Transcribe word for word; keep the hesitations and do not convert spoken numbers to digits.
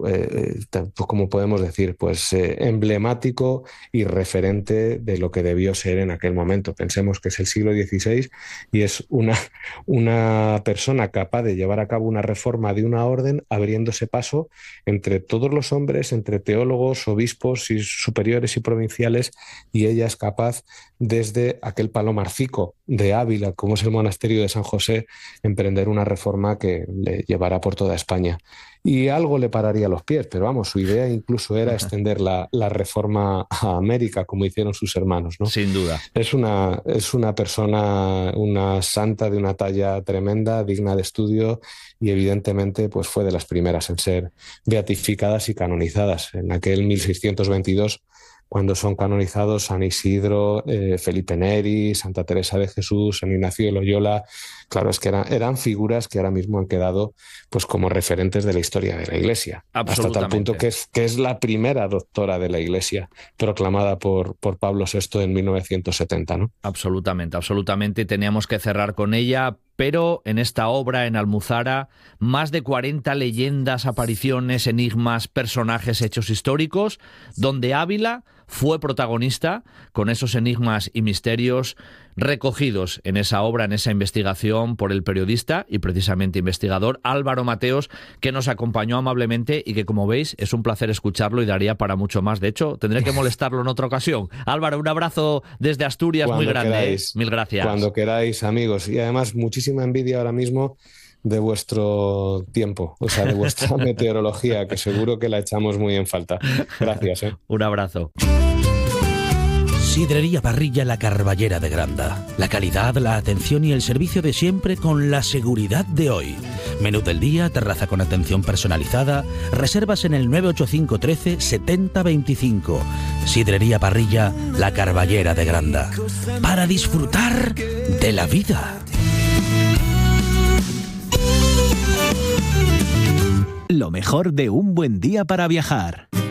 eh, pues como podemos decir, pues eh, emblemático y referente de lo que debió ser en aquel momento. Pensemos que es el siglo dieciséis y es una, una persona capaz de llevar a cabo una reforma de una orden, abriéndose paso entre todos los hombres, entre teólogos, obispos y superiores y provinciales, y ella es capaz, desde aquel Palomarcico de Ávila, como es el monasterio de San José, emprender una reforma que le llevará por toda España. Y algo le pararía los pies, pero vamos, su idea incluso era extender la, la reforma a América, como hicieron sus hermanos, ¿no? Sin duda. Es una, es una persona, una santa de una talla tremenda, digna de estudio, y evidentemente pues fue de las primeras en ser beatificadas y canonizadas. En aquel mil seiscientos veintidós, cuando son canonizados San Isidro, eh, Felipe Neri, Santa Teresa de Jesús, San Ignacio de Loyola. Claro, es que eran, eran figuras que ahora mismo han quedado pues como referentes de la historia de la Iglesia. Hasta tal punto que es, que es la primera doctora de la Iglesia, proclamada por, por Pablo sexto en mil novecientos setenta, ¿no? Absolutamente, absolutamente. Teníamos que cerrar con ella, pero en esta obra, en Almuzara, más de cuarenta leyendas, apariciones, enigmas, personajes, hechos históricos, donde Ávila fue protagonista con esos enigmas y misterios recogidos en esa obra, en esa investigación por el periodista y precisamente investigador Álvaro Mateos, que nos acompañó amablemente y que, como veis, es un placer escucharlo y daría para mucho más. De hecho, tendré que molestarlo en otra ocasión. Álvaro, un abrazo desde Asturias Cuando muy grande. Queráis, ¿eh? Mil gracias. Cuando queráis, amigos. Y además, muchísima envidia ahora mismo de vuestro tiempo, o sea, de vuestra meteorología, que seguro que la echamos muy en falta. Gracias, ¿eh? Un abrazo. Sidrería Parrilla La Carballera de Granda. La calidad, la atención y el servicio de siempre con la seguridad de hoy. Menú del día, terraza con atención personalizada. Reservas en el nueve ocho cinco trece setenta veinticinco. Sidrería Parrilla La Carballera de Granda. Para disfrutar de la vida. Lo mejor de un buen día para viajar.